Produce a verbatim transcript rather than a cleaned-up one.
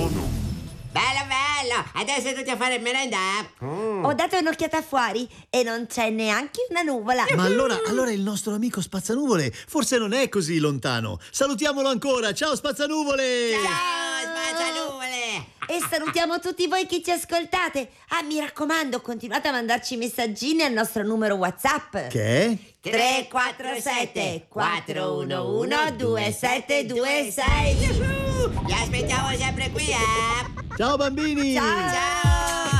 buono. Bello, bello! Adesso tutti a fare merenda? Mm. Ho dato un'occhiata fuori e non c'è neanche una nuvola. Ma allora, allora il nostro amico Spazzanuvole forse non è così lontano. Salutiamolo ancora. Ciao Spazzanuvole! Ciao, Spazzanuvole! E salutiamo tutti voi che ci ascoltate. Ah, mi raccomando, continuate a mandarci messaggini al nostro numero WhatsApp. Che è? tre quattro sette quattro uno uno due sette due sei. Vi aspettiamo sempre qui, eh! Ciao bambini! Ciao! Ciao!